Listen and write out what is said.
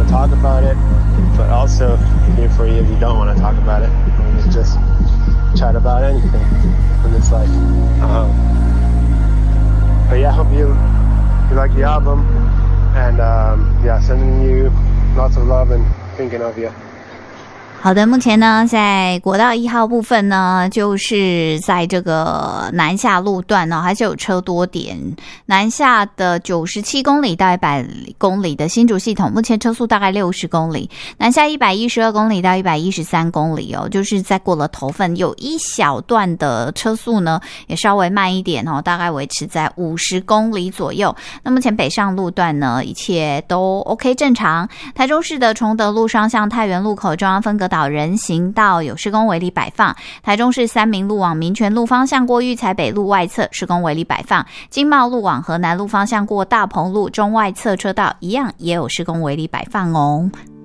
talk about it, but also here for you if you don't want to talk about it. We can just chat about anything in this life. But yeah, I hope you like the album, and yeah, sending you lots of love and thinking of you. 好的，目前呢，在国道1号部分呢，就是在这个南下路段呢，还是有车多点。南下的97公里到100公里的新竹系统，目前车速大概60公里。南下112公里到113公里哦，就是在过了头份，有一小段的车速呢，也稍微慢一点哦，大概维持在50公里左右。那目前北上路段呢，一切都 OK 正常。台中市的崇德路双向太原路口中央分隔岛人行道有施工围篱摆放，台中市三民路往民权路方向过育才北路外侧施工围篱摆放，经贸路往河南路方向过大鹏路中外侧车道一样也有施工围篱摆放哦。